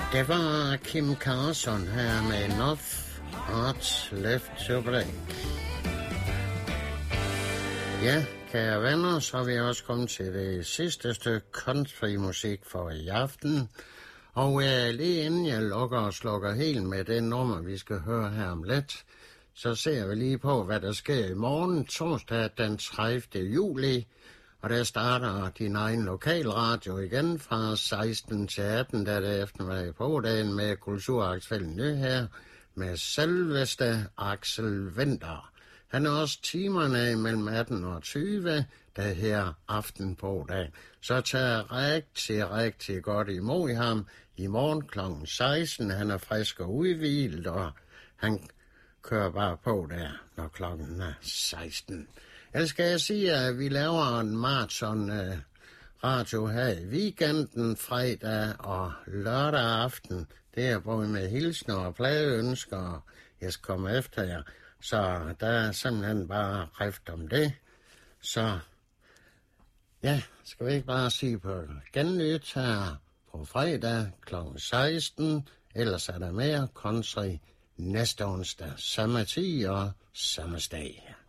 Det var Kim Carson her med Enough Hearts Left to Break. Ja, kære venner, så er vi også kommet til det sidste stykke countrymusik for i aften. Og lige inden jeg lukker og slukker helt med det nummer, vi skal høre her om lidt, så ser vi lige på, hvad der sker i morgen, torsdag den 30. juli. Og der starter din egen lokalradio igen fra 16 til 18, der er eftermiddag på dagen med Kulturaktuelle Nyheder med selveste Axel Winther. Han er også timerne mellem 18 og 20, der her aften på dagen. Så tag rigtig godt imod ham i morgen kl. 16. Han er frisk og udhvilet, og han kører bare på der, når klokken er 16. Ellers skal jeg sige, at vi laver en maraton radio her i weekenden, fredag og lørdag aften. Det er både med hilsner og pladeønsker, og jeg skal komme efter jer. Så der er simpelthen bare rift om det. Så ja, skal vi ikke bare sige på genlyt her på fredag kl. 16. Ellers er der mere country næste onsdag, samme tid og samme sted.